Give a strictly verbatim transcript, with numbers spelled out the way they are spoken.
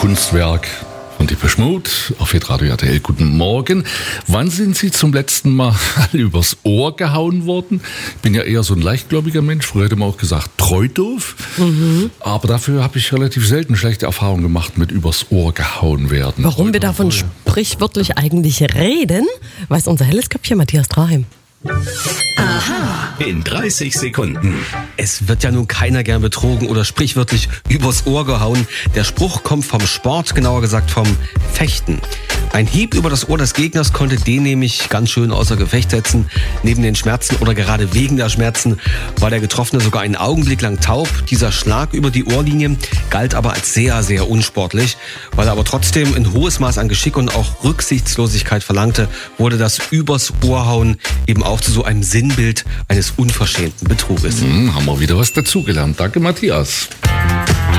Kunstwerk von Depeche Mode auf Hitradio R T L. Guten Morgen. Wann sind Sie zum letzten Mal übers Ohr gehauen worden? Ich bin ja eher so ein leichtgläubiger Mensch. Früher hätte man auch gesagt, treu doof. Mhm. Aber dafür habe ich relativ selten schlechte Erfahrungen gemacht mit übers Ohr gehauen werden. Warum wir davon sprichwörtlich eigentlich reden, weiß unser helles Köpfchen Matthias Draheim. Aha. In dreißig Sekunden. Es wird ja nun keiner gern betrogen oder sprichwörtlich übers Ohr gehauen. Der Spruch kommt vom Sport, genauer gesagt vom Fechten. Ein Hieb über das Ohr des Gegners konnte den nämlich ganz schön außer Gefecht setzen. Neben den Schmerzen oder gerade wegen der Schmerzen war der Getroffene sogar einen Augenblick lang taub. Dieser Schlag über die Ohrlinie galt aber als sehr, sehr unsportlich. Weil er aber trotzdem ein hohes Maß an Geschick und auch Rücksichtslosigkeit verlangte, wurde das übers Ohrhauen eben auch zu so einem Sinnbild eines unverschämten Betruges. Hm, haben wir wieder was dazugelernt. Danke, Matthias.